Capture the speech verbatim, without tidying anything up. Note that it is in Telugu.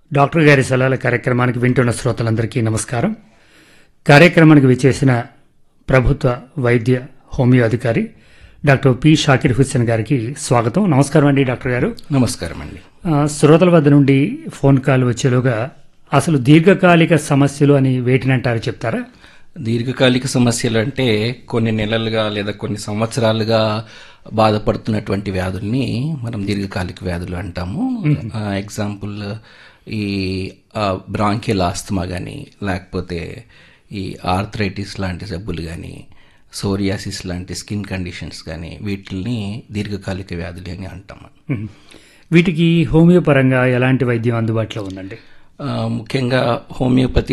డాక్టర్ గారి సలహాల కార్యక్రమానికి వింటున్న శ్రోతలందరికీ నమస్కారం. కార్యక్రమానికి విచ్చేసిన ప్రభుత్వ వైద్య హోమియో అధికారి డాక్టర్ పి షాకిర్ హుస్సేన్ గారికి స్వాగతం. నమస్కారం అండి డాక్టర్ గారు. నమస్కారం అండి. ఆ, శ్రోతల వద్ద నుండి ఫోన్ కాల్ వచ్చేలోగా అసలు దీర్ఘకాలిక సమస్యలు అని వేటినంటారు చెప్తారా? దీర్ఘకాలిక సమస్యలు అంటే కొన్ని నెలలుగా లేదా కొన్ని సంవత్సరాలుగా బాధపడుతున్నటువంటి వ్యాధుల్ని మనం దీర్ఘకాలిక వ్యాధులు అంటాము. ఎగ్జాంపుల్ ఈ బ్రాంకియల్ ఆస్తమా కానీ, లేకపోతే ఈ ఆర్థరైటిస్ లాంటి జబ్బులు కానీ, సోరియాసిస్ లాంటి స్కిన్ కండిషన్స్ కానీ, వీటిని దీర్ఘకాలిక వ్యాధులు అని అంటాము. వీటికి హోమియో పరంగా ఎలాంటి వైద్యం అందుబాటులో ఉందండి? ముఖ్యంగా హోమియోపతి